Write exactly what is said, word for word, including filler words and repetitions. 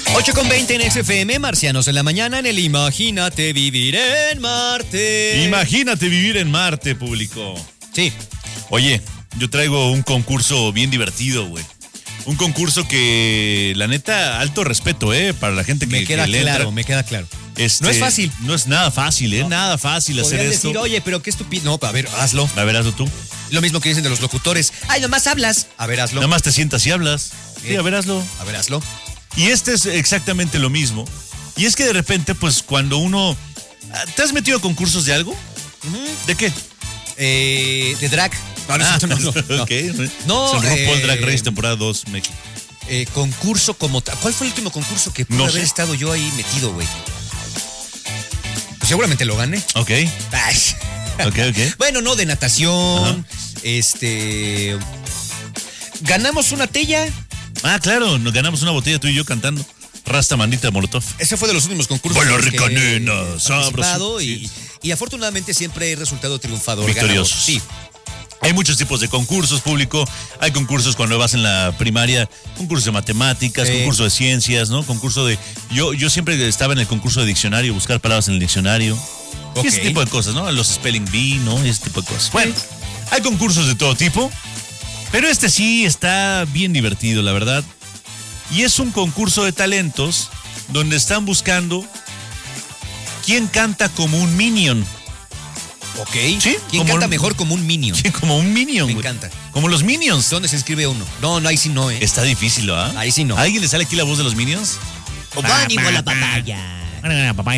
ocho con veinte en X F M, Marcianos en la mañana en el Imagínate Vivir en Marte. Imagínate vivir en Marte, público. Sí. Oye, yo traigo un concurso bien divertido, güey. Un concurso que, la neta, alto respeto, ¿eh? Para la gente que, Me queda que le claro, entra. me queda claro. Este, no es fácil. No es nada fácil, ¿eh? No. Nada fácil hacer Podrían esto. decir, oye, pero qué estúpido. No, a ver, hazlo. A ver, hazlo tú. Lo mismo que dicen de los locutores. Ay, nomás hablas. A ver, hazlo. Nada más te sientas y hablas. Sí, a ver, hazlo. A ver, hazlo. Y este es exactamente lo mismo. Y es que de repente, pues, cuando uno... ¿Te has metido a concursos de algo? Uh-huh. ¿De qué? Eh, de drag. No, no, Ah, no, no, no. ok. No, Son RuPaul eh, Drag Race temporada dos, México. Eh, concurso como tal. ¿Cuál fue el último concurso que pude No haber sé. estado yo ahí metido, güey? Pues seguramente lo gané. Ok, Ay. ok, ok. Bueno, no, de natación. Ajá. Este. Ganamos una tella. Ah, claro, nos ganamos una botella tú y yo cantando. Rasta Manita Molotov. Ese fue de los últimos concursos. Bueno, en los rica que he nena, participado sabroso. y, Sí. y afortunadamente siempre he resultado triunfador. Victorioso. ganador. Sí. Hay muchos tipos de concursos, público. Hay concursos cuando vas en la primaria, concursos de matemáticas, Sí. concurso de ciencias, ¿no? Concurso de... Yo, yo siempre estaba en el concurso de diccionario, buscar palabras en el diccionario. Ok. Y ese tipo de cosas, ¿no? Los spelling bee, ¿no? Ese tipo de cosas. Bueno, hay concursos de todo tipo, pero este sí está bien divertido, la verdad. Y es un concurso de talentos donde están buscando quién canta como un minion. Ok. Sí, ¿Quién como canta un- mejor como un minion? Sí, como un minion. Me güey. encanta. Como los minions. ¿Dónde se inscribe uno? No, no, ahí sí no, ¿eh? Está difícil, ¿ah? Ahí sí no. ¿A alguien le sale aquí la voz de los minions? ¡Ánimo a la papaya! Papaya.